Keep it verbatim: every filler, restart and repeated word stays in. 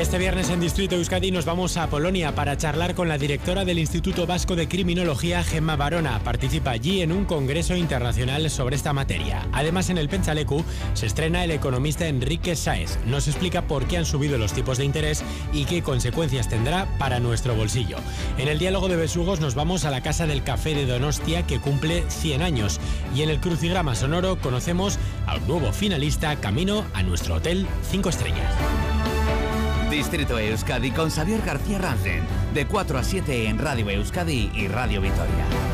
Este viernes en Distrito Euskadi nos vamos a Polonia para charlar con la directora del Instituto Vasco de Criminología, Gemma Barona. Participa allí en un congreso internacional sobre esta materia. Además, en el Pentsaleku se estrena el economista Enrique Sáez. Nos explica por qué han subido los tipos de interés y qué consecuencias tendrá para nuestro bolsillo. En el diálogo de besugos nos vamos a la Casa del Café de Donostia, que cumple cien años. Y en el Crucigrama Sonoro conocemos a un nuevo finalista camino a nuestro hotel cinco estrellas. Distrito Euskadi con Xavier García Ranzen, de cuatro a siete en Radio Euskadi y Radio Vitoria.